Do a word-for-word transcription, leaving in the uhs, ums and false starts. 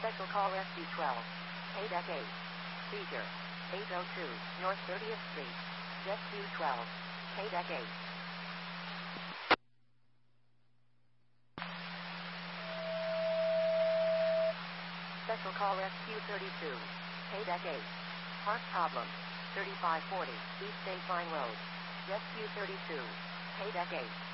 Special Call Rescue twelve. K D E C eight. Seizure. eight oh two North thirtieth Street. Jet Q twelve. K D E C eight. Special Call Rescue thirty-two. K D E C eight. Park problem. thirty-five forty East State Line Road. Jet Q thirty-two. K D E C eight.